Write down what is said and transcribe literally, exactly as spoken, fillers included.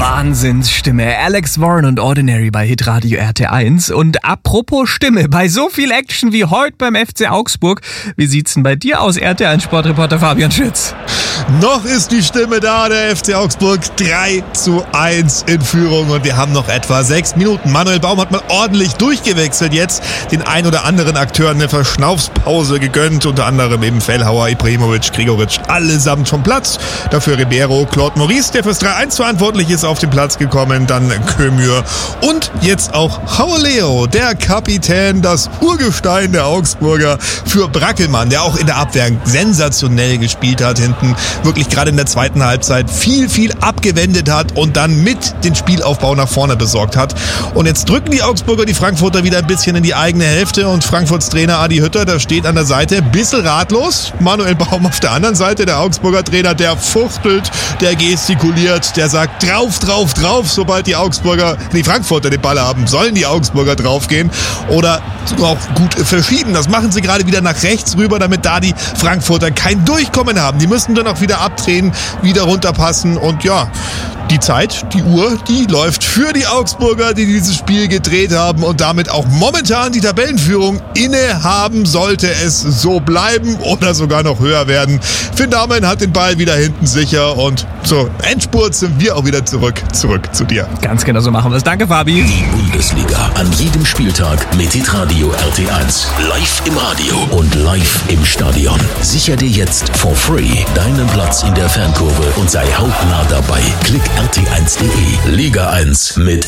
Wahnsinnsstimme. Alex Warren und Ordinary bei Hitradio R T eins. Und apropos Stimme, bei so viel Action wie heute beim F C Augsburg, wie sieht's denn bei dir aus, R T eins Sportreporter Fabian Schütz? Noch ist die Stimme da, der F C Augsburg drei zu eins in Führung und wir haben noch etwa sechs Minuten. Manuel Baum hat mal ordentlich durchgewechselt jetzt, den ein oder anderen Akteur eine Verschnaufspause gegönnt, unter anderem eben Fellhauer, Ibrahimovic, Gregoritsch, allesamt vom Platz. Dafür Ribeiro, Claude Maurice, der fürs drei eins verantwortlich ist, auf den Platz gekommen, dann Kömür und jetzt auch Hauleo, der Kapitän, das Urgestein der Augsburger, für Brackelmann, der auch in der Abwehr sensationell gespielt hat hinten, wirklich gerade in der zweiten Halbzeit viel, viel abgewendet hat und dann mit den Spielaufbau nach vorne besorgt hat. Und jetzt drücken die Augsburger die Frankfurter wieder ein bisschen in die eigene Hälfte und Frankfurts Trainer Adi Hütter, der steht an der Seite, ein bisschen ratlos. Manuel Baum auf der anderen Seite, der Augsburger Trainer, der fuchtelt, der gestikuliert, der sagt drauf, drauf, drauf, sobald die Augsburger, die Frankfurter den Ball haben, sollen die Augsburger draufgehen oder auch gut verschieben. Das machen sie gerade wieder nach rechts rüber, damit da die Frankfurter kein Durchkommen haben. Die müssen dann auch wieder abdrehen, wieder runterpassen und ja, die Zeit, die Uhr, die läuft für die Augsburger, die dieses Spiel gedreht haben und damit auch momentan die Tabellenführung innehaben, sollte es so bleiben oder sogar noch höher werden. Finn Dahmen hat den Ball wieder hinten sicher und zur Endspurt sind wir auch wieder zurück, zurück zu dir. Ganz genau so machen wir es. Danke, Fabi. Die Bundesliga an jedem Spieltag mit Hitradio R T eins. Live im Radio und live im Stadion. Sicher dir jetzt for free deinen Platz in der Fankurve und sei hautnah dabei. Klick R T eins punkt de. Liga eins mit